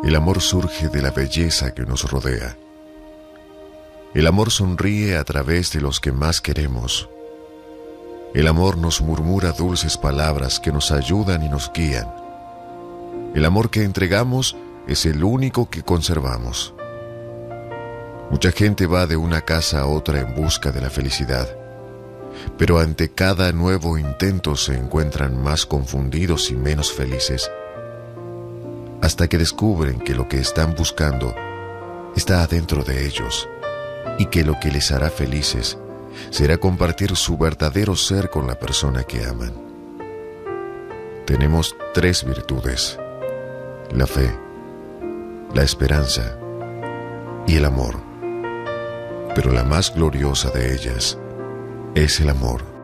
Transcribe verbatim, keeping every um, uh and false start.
El amor surge de la belleza que nos rodea. El amor sonríe a través de los que más queremos. El amor nos murmura dulces palabras que nos ayudan y nos guían. El amor que entregamos es el único que conservamos. Mucha gente va de una casa a otra en busca de la felicidad, pero ante cada nuevo intento se encuentran más confundidos y menos felices, hasta que descubren que lo que están buscando está adentro de ellos y que lo que les hará felices será compartir su verdadero ser con la persona que aman. Tenemos tres virtudes: la fe, la esperanza y el amor. Pero la más gloriosa de ellas es el amor.